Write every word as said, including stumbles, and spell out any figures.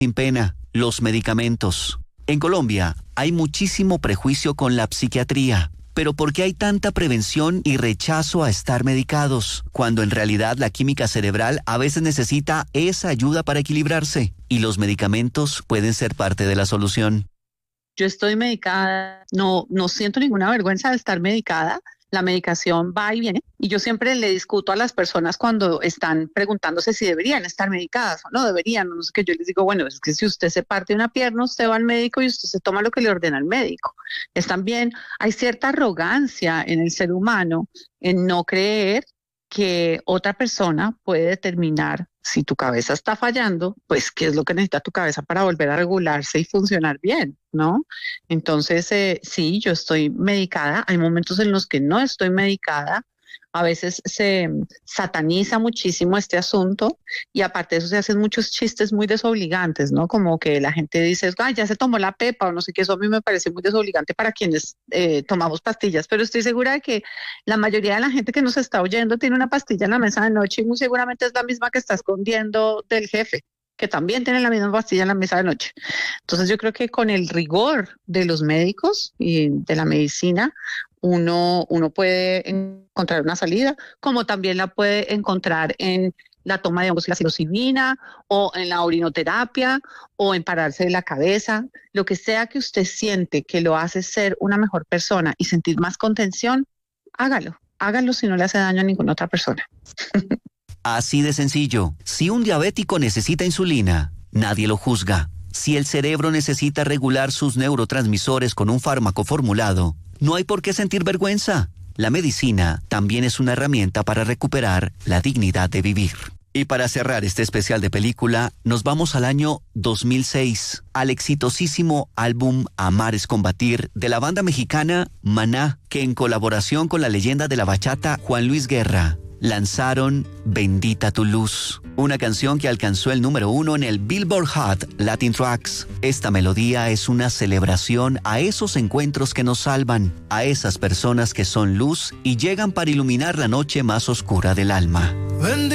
Sin pena, los medicamentos. En Colombia hay muchísimo prejuicio con la psiquiatría. Pero ¿por qué hay tanta prevención y rechazo a estar medicados? Cuando en realidad la química cerebral a veces necesita esa ayuda para equilibrarse. Y los medicamentos pueden ser parte de la solución. Yo estoy medicada, no, no siento ninguna vergüenza de estar medicada. La medicación va y viene y yo siempre le discuto a las personas cuando están preguntándose si deberían estar medicadas o no deberían, no sé qué, yo les digo, bueno, es que si usted se parte una pierna, usted va al médico y usted se toma lo que le ordena el médico. Es también, hay cierta arrogancia en el ser humano en no creer que otra persona puede determinar si tu cabeza está fallando, pues qué es lo que necesita tu cabeza para volver a regularse y funcionar bien, ¿no? Entonces, eh, sí, yo estoy medicada, hay momentos en los que no estoy medicada, a veces se sataniza muchísimo este asunto y aparte de eso se hacen muchos chistes muy desobligantes, ¿no? Como que la gente dice, ay, ya se tomó la pepa o no sé qué, eso a mí me parece muy desobligante para quienes eh, tomamos pastillas, pero estoy segura de que la mayoría de la gente que nos está oyendo tiene una pastilla en la mesa de noche y muy seguramente es la misma que está escondiendo del jefe, que también tiene la misma pastilla en la mesa de noche. Entonces yo creo que con el rigor de los médicos y de la medicina, uno, uno puede encontrar una salida, como también la puede encontrar en la toma de hongos y la psilocibina, o en la orinoterapia, o en pararse de la cabeza, lo que sea que usted siente que lo hace ser una mejor persona y sentir más contención, hágalo, hágalo si no le hace daño a ninguna otra persona. Así de sencillo. Si un diabético necesita insulina, nadie lo juzga. Si el cerebro necesita regular sus neurotransmisores con un fármaco formulado, no hay por qué sentir vergüenza. La medicina también es una herramienta para recuperar la dignidad de vivir. Y para cerrar este especial de película, nos vamos al año dos mil seis, al exitosísimo álbum Amar es Combatir de la banda mexicana Maná, que en colaboración con la leyenda de la bachata Juan Luis Guerra, lanzaron Bendita tu luz, una canción que alcanzó el número uno en el Billboard Hot Latin Tracks. Esta melodía es una celebración a esos encuentros que nos salvan, a esas personas que son luz y llegan para iluminar la noche más oscura del alma.